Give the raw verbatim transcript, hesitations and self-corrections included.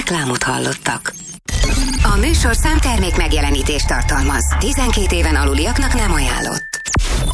Reklámot hallottak. A műsor számtermék megjelenítést tartalmaz. tizenkét éven aluliaknak nem ajánlott.